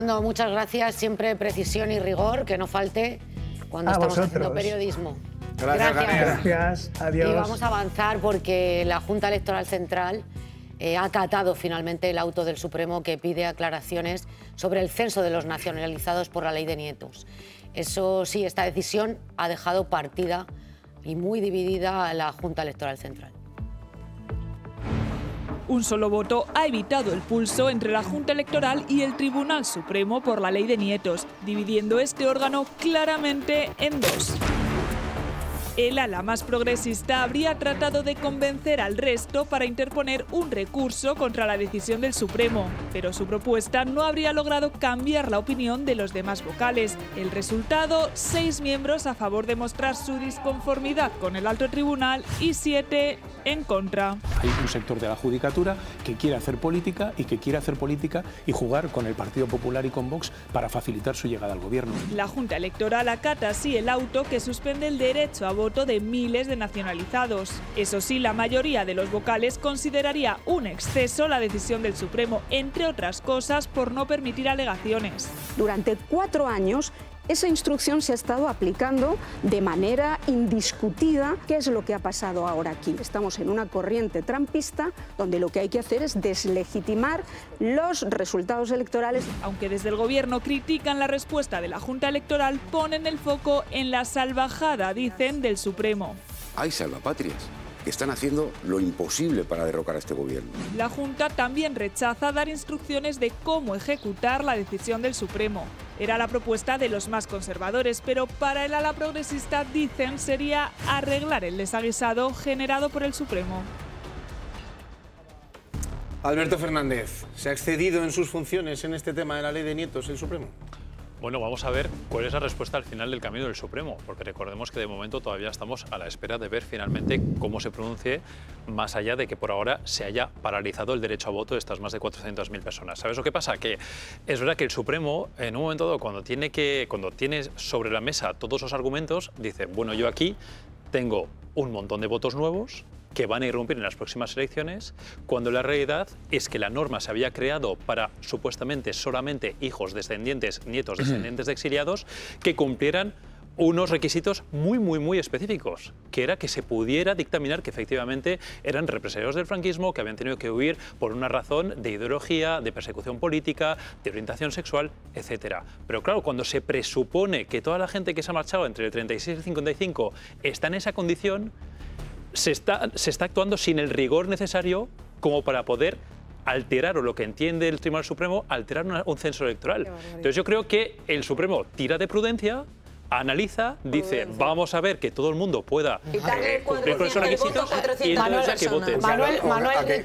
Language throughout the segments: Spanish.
No, muchas gracias. Siempre precisión y rigor, que no falte cuando estamos haciendo periodismo. Gracias. Adiós. Y vamos a avanzar porque la Junta Electoral Central ha acatado finalmente el auto del Supremo que pide aclaraciones sobre el censo de los nacionalizados por la ley de nietos. Eso sí, esta decisión ha dejado partida y muy dividida a la Junta Electoral Central. Un solo voto ha evitado el pulso entre la Junta Electoral y el Tribunal Supremo por la ley de nietos, dividiendo este órgano claramente en dos. El ala más progresista habría tratado de convencer al resto para interponer un recurso contra la decisión del Supremo, pero su propuesta no habría logrado cambiar la opinión de los demás vocales. El resultado, 6 miembros a favor de mostrar su disconformidad con el alto tribunal y 7 en contra. Hay un sector de la judicatura que quiere hacer política y jugar con el Partido Popular y con Vox para facilitar su llegada al gobierno. La Junta Electoral acata así el auto que suspende el derecho a voto de miles de nacionalizados. Eso sí, la mayoría de los vocales consideraría un exceso la decisión del Supremo, entre otras cosas por no permitir alegaciones. Durante 4 años esa instrucción se ha estado aplicando de manera indiscutida. ¿Qué es lo que ha pasado ahora aquí? Estamos en una corriente trampista donde lo que hay que hacer es deslegitimar los resultados electorales. Aunque desde el gobierno critican la respuesta de la Junta Electoral, ponen el foco en la salvajada, dicen, del Supremo. Hay salvapatrias que están haciendo lo imposible para derrocar a este gobierno. La Junta también rechaza dar instrucciones de cómo ejecutar la decisión del Supremo. Era la propuesta de los más conservadores, pero para el ala progresista, dicen, sería arreglar el desaguisado generado por el Supremo. Alberto Fernández, ¿se ha excedido en sus funciones en este tema de la ley de nietos el Supremo? Bueno, vamos a ver cuál es la respuesta al final del camino del Supremo, porque recordemos que de momento todavía estamos a la espera de ver finalmente cómo se pronuncie, más allá de que por ahora se haya paralizado el derecho a voto de estas más de 400.000 personas. ¿Sabes lo que pasa? Que es verdad que el Supremo, en un momento dado, cuando tiene sobre la mesa todos los argumentos, dice, bueno, yo aquí tengo un montón de votos nuevos que van a irrumpir en las próximas elecciones, cuando la realidad es que la norma se había creado para supuestamente solamente hijos descendientes, nietos descendientes de exiliados, que cumplieran unos requisitos muy específicos, que era que se pudiera dictaminar que efectivamente eran represaliados del franquismo, que habían tenido que huir por una razón de ideología, de persecución política, de orientación sexual, etc. Pero claro, cuando se presupone que toda la gente que se ha marchado entre el 36 y el 55 está en esa condición, se está actuando sin el rigor necesario como para poder alterar, o lo que entiende el Tribunal Supremo, alterar un censo electoral. Entonces yo creo que el Supremo tira de prudencia, analiza, dice, vamos a ver que todo el mundo pueda cumplir con esos requisitos y entonces ya que voten. Manuel,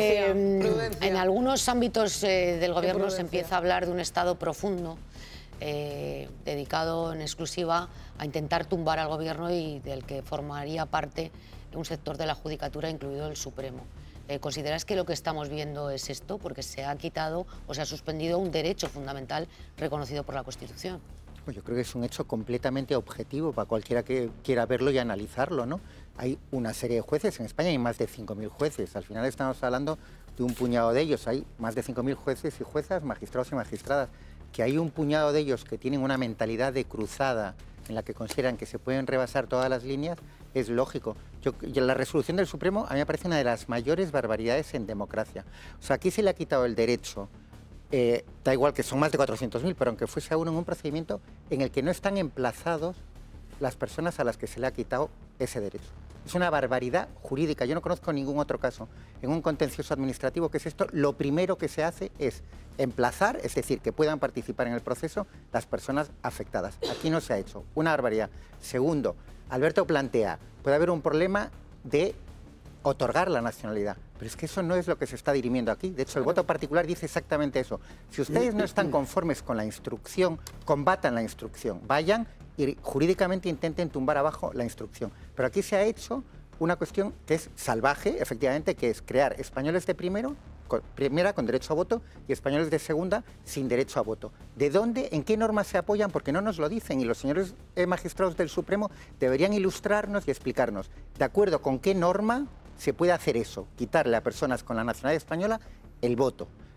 en algunos ámbitos del gobierno se empieza a hablar de un Estado profundo, dedicado en exclusiva a intentar tumbar al gobierno y del que formaría parte un sector de la judicatura, incluido el Supremo. ¿Consideras que lo que estamos viendo es esto? Porque se ha quitado o se ha suspendido un derecho fundamental reconocido por la Constitución. Yo creo que es un hecho completamente objetivo para cualquiera que quiera verlo y analizarlo, ¿no? Hay una serie de jueces, en España hay más de 5.000 jueces, al final estamos hablando de un puñado de ellos, hay más de 5.000 jueces y juezas, magistrados y magistradas, que hay un puñado de ellos que tienen una mentalidad de cruzada en la que consideran que se pueden rebasar todas las líneas, es lógico. La resolución del Supremo a mí me parece una de las mayores barbaridades en democracia. O sea, aquí se le ha quitado el derecho, da igual que son más de 400.000, pero aunque fuese aún en un procedimiento en el que no están emplazados las personas a las que se le ha quitado ese derecho. Es una barbaridad jurídica. Yo no conozco ningún otro caso en un contencioso administrativo que es esto. Lo primero que se hace es emplazar, es decir, que puedan participar en el proceso las personas afectadas. Aquí no se ha hecho. Una barbaridad. Segundo, Alberto plantea, puede haber un problema de otorgar la nacionalidad. Pero es que eso no es lo que se está dirimiendo aquí. De hecho, el voto particular dice exactamente eso. Si ustedes no están conformes con la instrucción, combatan la instrucción. Vayan y jurídicamente intenten tumbar abajo la instrucción. Pero aquí se ha hecho una cuestión que es salvaje, efectivamente, que es crear españoles de primera con derecho a voto y españoles de segunda sin derecho a voto. ¿De dónde, en qué normas se apoyan? Porque no nos lo dicen y los señores magistrados del Supremo deberían ilustrarnos y explicarnos de acuerdo con qué norma se puede hacer eso, quitarle a personas con la nacionalidad española el voto.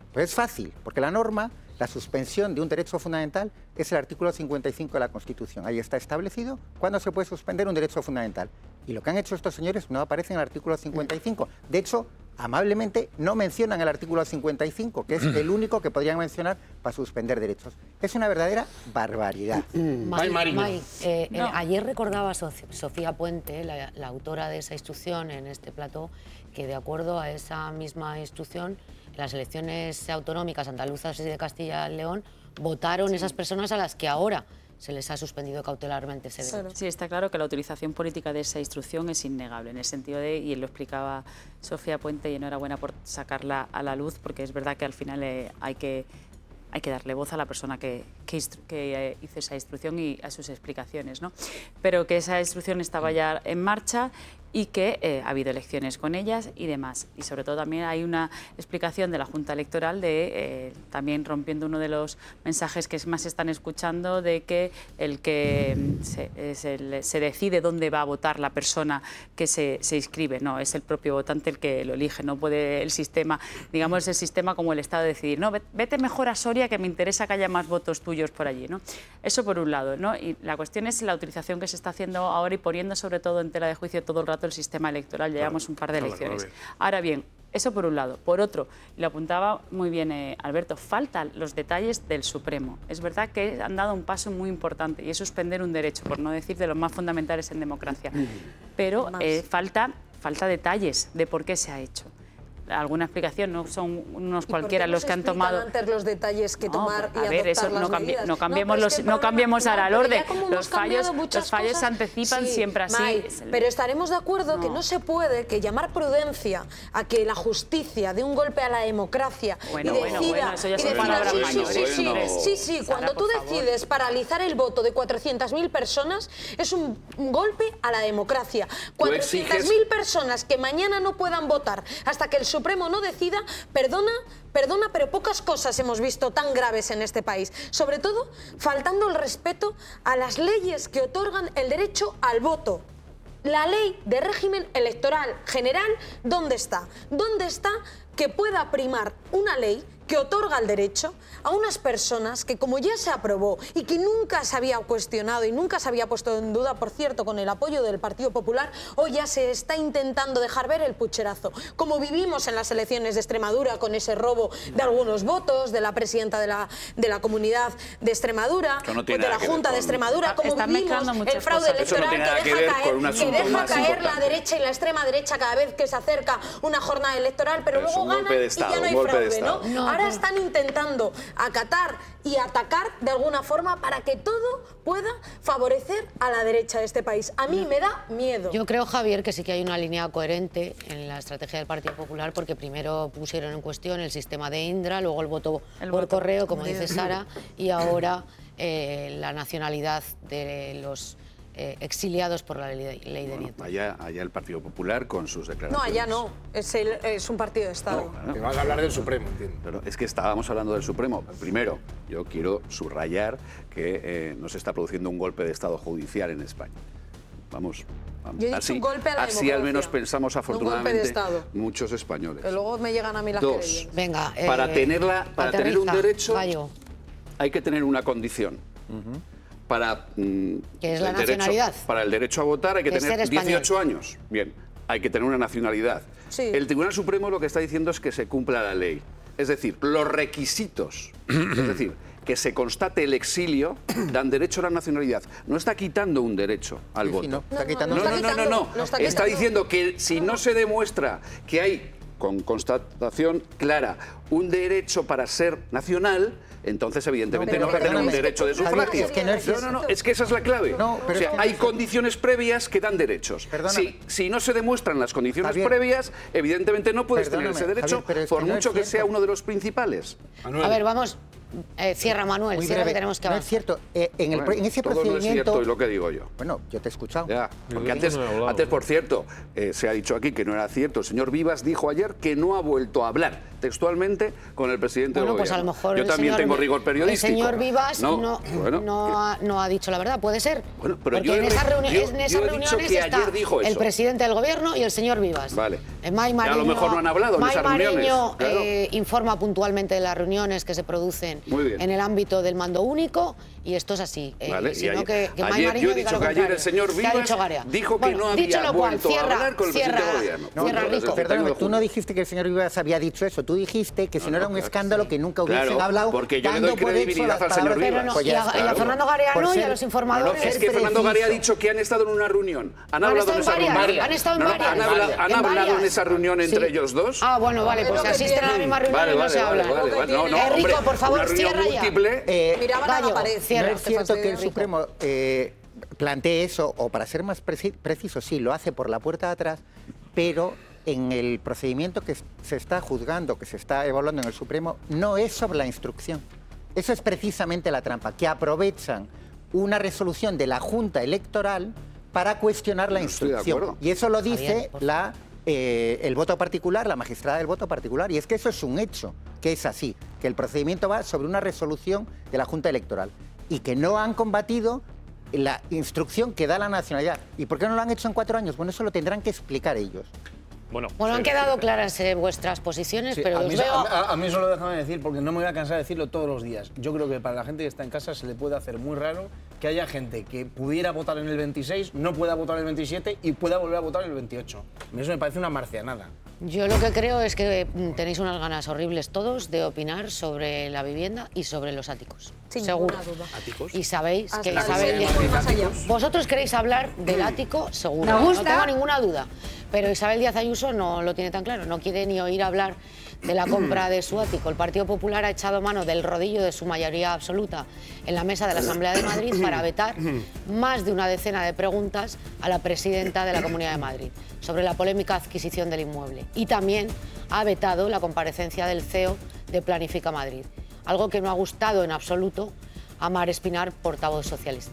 Pues es fácil, porque la norma, la suspensión de un derecho fundamental es el artículo 55 de la Constitución. Ahí está establecido cuándo se puede suspender un derecho fundamental. Y lo que han hecho estos señores no aparece en el artículo 55. De hecho, amablemente no mencionan el artículo 55, que es el único que podrían mencionar para suspender derechos. Es una verdadera barbaridad. Ayer recordaba Sofía Puente, la autora de esa instrucción en este plató, que de acuerdo a esa misma instrucción, en las elecciones autonómicas andaluzas y de Castilla y León, votaron esas personas a las que ahora se les ha suspendido cautelarmente ese derecho. Sí, está claro que la utilización política de esa instrucción es innegable, en el sentido de, y lo explicaba Sofía Puente, y enhorabuena por sacarla a la luz, porque es verdad que al final hay que darle voz a la persona que hizo esa instrucción y a sus explicaciones, ¿no? Pero que esa instrucción estaba ya en marcha y que ha habido elecciones con ellas y demás. Y sobre todo también hay una explicación de la Junta Electoral también rompiendo uno de los mensajes que más se están escuchando, de que el que se decide dónde va a votar la persona que se inscribe, no, es el propio votante el que lo elige, no puede el sistema, digamos el sistema como el Estado decidir, no, vete mejor a Soria que me interesa que haya más votos tuyos por allí, ¿no? Eso por un lado, ¿no? Y la cuestión es la utilización que se está haciendo ahora y poniendo sobre todo en tela de juicio todo el rato el sistema electoral. Llevamos un par de elecciones. Ahora bien, eso por un lado. Por otro, y lo apuntaba muy bien Alberto, faltan los detalles del Supremo. Es verdad que han dado un paso muy importante y es suspender un derecho, por no decir de los más fundamentales en democracia. Pero falta detalles de por qué se ha hecho. Alguna explicación, no son unos cualquiera los que han tomado. Antes los detalles que tomar y ver, eso las medidas. No cambiemos ahora el orden. Los fallos se anticipan siempre así. May, pero estaremos de acuerdo que no se puede que llamar prudencia a que la justicia dé un golpe a la democracia y decida, eso ya son palabras mayores. Sí, cuando tú decides paralizar el voto de 400.000 personas es un golpe a la democracia. 400.000 personas que mañana no puedan votar hasta que el Supremo no decida, perdona, pero pocas cosas hemos visto tan graves en este país. Sobre todo, faltando el respeto a las leyes que otorgan el derecho al voto. La ley de régimen electoral general, ¿dónde está? ¿Dónde está que pueda primar una ley que otorga el derecho a unas personas que, como ya se aprobó y que nunca se había cuestionado y nunca se había puesto en duda, por cierto, con el apoyo del Partido Popular, hoy ya se está intentando dejar ver el pucherazo, como vivimos en las elecciones de Extremadura con ese robo de algunos votos de la presidenta de la comunidad de Extremadura, de la Junta de Extremadura, como vivimos el fraude electoral que deja caer la derecha y la extrema derecha cada vez que se acerca una jornada electoral, pero luego ganan y ya no hay fraude, ¿no? Ahora están intentando acatar y atacar de alguna forma para que todo pueda favorecer a la derecha de este país. A mí me da miedo. Yo creo, Javier, que sí que hay una línea coherente en la estrategia del Partido Popular, porque primero pusieron en cuestión el sistema de Indra, luego el voto por correo, como dice Sara, y ahora la nacionalidad de los exiliados por la ley de Nieto. Allá el Partido Popular con sus declaraciones. No, allá no. Es un partido de Estado. Que vas a hablar del Supremo, entiendo. Pero es que estábamos hablando del Supremo. Primero, yo quiero subrayar que no se está produciendo un golpe de Estado judicial en España. Vamos. Yo he dicho un golpe a la así al menos pensamos afortunadamente muchos españoles. Que luego me llegan a mí las querellas. Venga, para tener un derecho hay que tener una condición. Para ¿qué es la nacionalidad? Para el derecho a votar hay que tener 18 años. Bien, hay que tener una nacionalidad. Sí. El Tribunal Supremo lo que está diciendo es que se cumpla la ley. Es decir, los requisitos, es decir, que se constate el exilio, dan derecho a la nacionalidad. No está quitando un derecho al voto. No. Está diciendo que si no se demuestra que hay, con constatación clara, un derecho para ser nacional, entonces evidentemente no va a tener un derecho de sufragio. Es que esa es la clave. Hay condiciones previas que dan derechos. Si no se demuestran las condiciones previas, evidentemente no puedes tener ese derecho, por mucho que sea uno de los principales. Manuel. A ver, vamos. Cierra, Manuel, cierra, que tenemos que avanzar. No es cierto. En ese todo procedimiento... no es cierto, es lo que digo yo. Bueno, yo te he escuchado. Ya, porque antes, por cierto, se ha dicho aquí que no era cierto. El señor Vivas dijo ayer que no ha vuelto a hablar. textualmente con el presidente del Bueno, pues gobierno. a lo mejor yo también tengo rigor periodístico. El señor Vivas Bueno, no ha dicho la verdad, puede ser. Bueno, pero porque yo en esas reuniones que está ayer dijo eso. el presidente del gobierno y el señor Vivas. Vale. May Mariño, a lo mejor no han hablado en esas reuniones. Claro. Informa puntualmente de las reuniones que se producen en el ámbito del mando único y esto es así. Vale. Sino que May ayer, Mariño yo he dicho que ayer el señor Vivas dijo que no había vuelto a hablar con el presidente del gobierno. Perdóname, tú no dijiste que el señor Vivas había dicho eso, tú dijiste que si no era un escándalo que nunca hubiesen hablado. Porque yo le doy credibilidad al señor Vivas. Y a Fernando Garea y a los informadores. Es que Fernando Garea ha dicho que han estado en una reunión. Han hablado en esa reunión. Han estado en varias. ¿Han hablado en esa reunión entre ellos dos? Ah, bueno, vale, pues si asisten a la misma reunión y no se hablan. Rico, por favor, cierra ya. Miraban a la pared. No es cierto que el Supremo plantee eso, o para ser más preciso, sí, lo hace por la puerta de atrás, pero en el procedimiento que se está juzgando, que se está evaluando en el Supremo, no es sobre la instrucción. Eso es precisamente la trampa, que aprovechan una resolución de la Junta Electoral para cuestionar la instrucción. Y eso lo dice el voto particular, la magistrada del voto particular. Y es que eso es un hecho, que es así, que el procedimiento va sobre una resolución de la Junta Electoral y que no han combatido la instrucción que da la nacionalidad. ¿Y por qué no lo han hecho en 4 años? Bueno, eso lo tendrán que explicar ellos. Bueno, han quedado claras vuestras posiciones, sí, pero a mí solo déjame decir, porque no me voy a cansar de decirlo todos los días. Yo creo que para la gente que está en casa se le puede hacer muy raro que haya gente que pudiera votar en el 26, no pueda votar en el 27 y pueda volver a votar en el 28. Eso me parece una marcianada. Yo lo que creo es que tenéis unas ganas horribles todos de opinar sobre la vivienda y sobre los áticos. Sin seguro. ¿Áticos? Y sabéis que Isabel... Vosotros queréis hablar del ático, seguro. Me gusta. No tengo ninguna duda. Pero Isabel Díaz Ayuso no lo tiene tan claro. No quiere ni oír hablar de la compra de su ático. El Partido Popular ha echado mano del rodillo de su mayoría absoluta en la mesa de la Asamblea de Madrid para vetar más de una decena de preguntas a la presidenta de la Comunidad de Madrid sobre la polémica adquisición del inmueble. Y también ha vetado la comparecencia del CEO de Planifica Madrid, algo que no ha gustado en absoluto a Mar Espinar, portavoz socialista.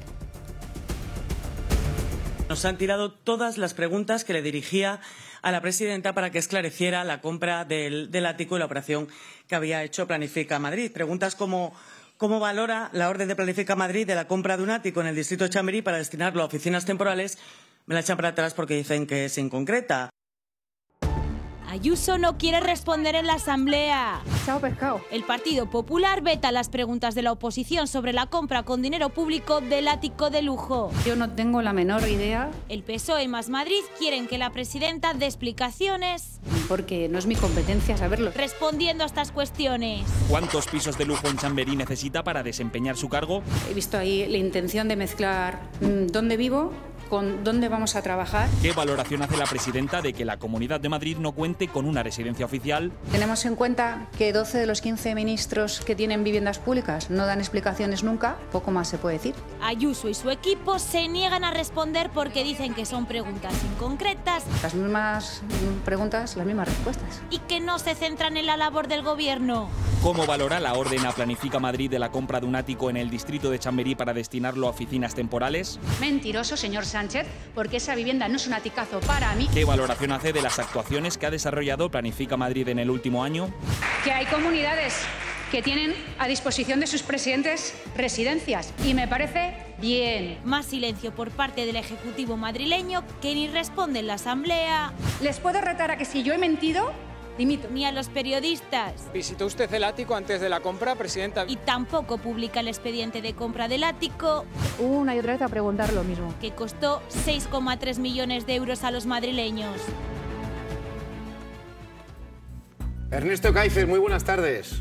Nos han tirado todas las preguntas que le dirigía a la presidenta para que esclareciera la compra del ático y la operación que había hecho Planifica Madrid. Preguntas como ¿cómo valora la orden de Planifica Madrid de la compra de un ático en el distrito de Chamberí para destinarlo a oficinas temporales? Me la echan para atrás porque dicen que es inconcreta. Ayuso no quiere responder en la Asamblea. Chao pescado. El Partido Popular veta las preguntas de la oposición sobre la compra con dinero público del ático de lujo. Yo no tengo la menor idea. El PSOE más Madrid quieren que la presidenta dé explicaciones. Porque no es mi competencia saberlo. Respondiendo a estas cuestiones. ¿Cuántos pisos de lujo en Chamberí necesita para desempeñar su cargo? He visto ahí la intención de mezclar dónde vivo con dónde vamos a trabajar. ¿Qué valoración hace la presidenta de que la Comunidad de Madrid no cuente con una residencia oficial? Tenemos en cuenta que 12 de los 15 ministros que tienen viviendas públicas no dan explicaciones nunca, poco más se puede decir. Ayuso y su equipo se niegan a responder porque dicen que son preguntas inconcretas. Las mismas preguntas, las mismas respuestas. Y que no se centran en la labor del gobierno. ¿Cómo valora la orden a Planifica Madrid de la compra de un ático en el distrito de Chamberí para destinarlo a oficinas temporales? Mentiroso, señor Sánchez, porque esa vivienda no es un aticazo para mí. ¿Qué valoración hace de las actuaciones que ha desarrollado Planifica Madrid en el último año? Que hay comunidades que tienen a disposición de sus presidentes residencias y me parece bien. Más silencio por parte del Ejecutivo madrileño que ni responde en la Asamblea. ¿Les puedo retar a que si yo he mentido? Dimito. Ni a los periodistas. ¿Visitó usted el ático antes de la compra, presidenta? Y tampoco publica el expediente de compra del ático. Una y otra vez a preguntar lo mismo. Que costó 6,3 millones de euros a los madrileños. Ernesto Kaiser, muy buenas tardes.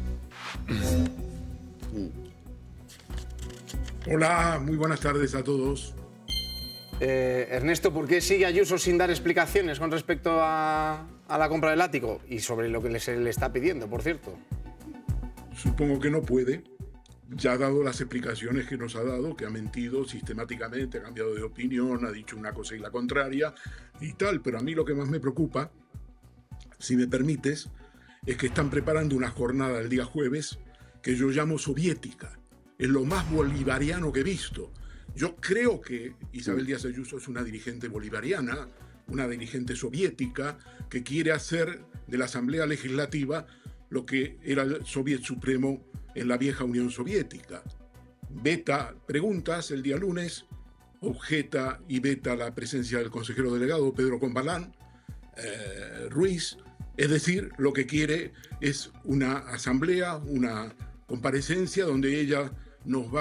Hola, muy buenas tardes a todos. Ernesto, ¿por qué sigue Ayuso sin dar explicaciones con respecto a la compra del ático? Y sobre lo que se le está pidiendo, por cierto. Supongo que no puede. Ya ha dado las explicaciones que nos ha dado, que ha mentido sistemáticamente, ha cambiado de opinión, ha dicho una cosa y la contraria y tal. Pero a mí lo que más me preocupa, si me permites, es que están preparando una jornada el día jueves que yo llamo soviética. Es lo más bolivariano que he visto. Yo creo que Isabel Díaz Ayuso es una dirigente bolivariana, una dirigente soviética, que quiere hacer de la Asamblea Legislativa lo que era el Soviet Supremo en la vieja Unión Soviética. Veta preguntas el día lunes, objeta y veta la presencia del consejero delegado Pedro Combalán Ruiz. Es decir, lo que quiere es una asamblea, una comparecencia donde ella nos va